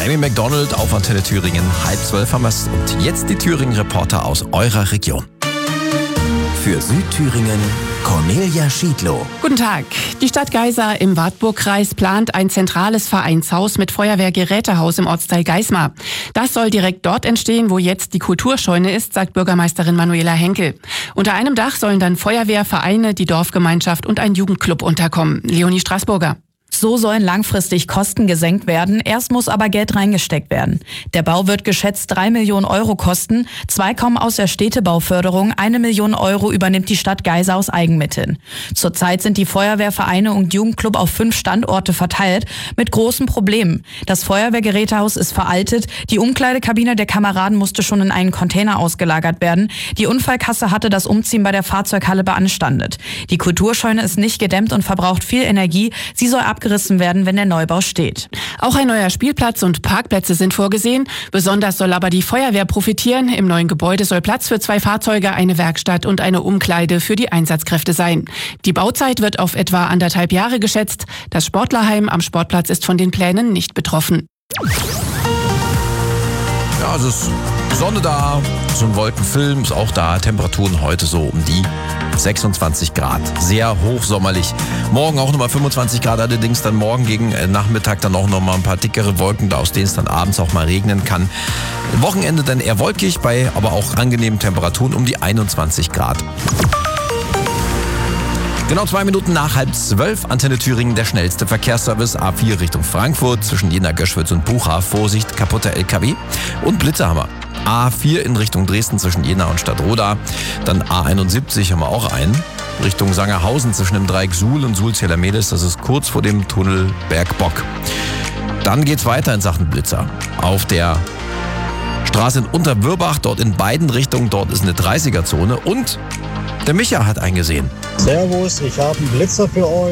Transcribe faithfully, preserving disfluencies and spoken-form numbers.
Amy Macdonald auf Antenne Thüringen. Halb zwölf haben wir's. Und jetzt die Thüringen-Reporter aus eurer Region. Für Südthüringen Cornelia Schiedlow. Guten Tag. Die Stadt Geisa im Wartburgkreis plant ein zentrales Vereinshaus mit Feuerwehrgerätehaus im Ortsteil Geismar. Das soll direkt dort entstehen, wo jetzt die Kulturscheune ist, sagt Bürgermeisterin Manuela Henkel. Unter einem Dach sollen dann Feuerwehr, Vereine, die Dorfgemeinschaft und ein Jugendclub unterkommen. Leonie Straßburger. So sollen langfristig Kosten gesenkt werden. Erst muss aber Geld reingesteckt werden. Der Bau wird geschätzt drei Millionen Euro kosten. Zwei kommen aus der Städtebauförderung. Eine Million Euro übernimmt die Stadt Geisa aus Eigenmitteln. Zurzeit sind die Feuerwehrvereine und Jugendclub auf fünf Standorte verteilt mit großen Problemen. Das Feuerwehrgerätehaus ist veraltet. Die Umkleidekabine der Kameraden musste schon in einen Container ausgelagert werden. Die Unfallkasse hatte das Umziehen bei der Fahrzeughalle beanstandet. Die Kulturscheune ist nicht gedämmt und verbraucht viel Energie. Sie soll abgerissen werden, wenn der Neubau steht. Auch ein neuer Spielplatz und Parkplätze sind vorgesehen. Besonders soll aber die Feuerwehr profitieren. Im neuen Gebäude soll Platz für zwei Fahrzeuge, eine Werkstatt und eine Umkleide für die Einsatzkräfte sein. Die Bauzeit wird auf etwa anderthalb Jahre geschätzt. Das Sportlerheim am Sportplatz ist von den Plänen nicht betroffen. Ja, es ist Sonne da, so ein Wolkenfilm ist auch da. Temperaturen heute so um die sechsundzwanzig Grad. Sehr hochsommerlich. Morgen auch nochmal fünfundzwanzig Grad, allerdings dann morgen gegen Nachmittag dann auch nochmal ein paar dickere Wolken, aus denen es dann abends auch mal regnen kann. Wochenende dann eher wolkig, bei aber auch angenehmen Temperaturen um die einundzwanzig Grad. Genau zwei Minuten nach halb zwölf, Antenne Thüringen, der schnellste Verkehrsservice. A vier Richtung Frankfurt, zwischen Jena, Göschwitz und Bucha. Vorsicht, kaputter L K W und Blitze haben wir. A vier in Richtung Dresden zwischen Jena und Stadtroda. Dann A einundsiebzig haben wir auch einen. Richtung Sangerhausen zwischen dem Dreieck Suhl und Suhl-Zell-Merles. Das ist kurz vor dem Tunnel Bergbock. Dann geht's weiter in Sachen Blitzer. Auf der Straße in Unterwürbach, dort in beiden Richtungen, dort ist eine dreißiger Zone. Und der Micha hat eingesehen. Servus, ich habe einen Blitzer für euch.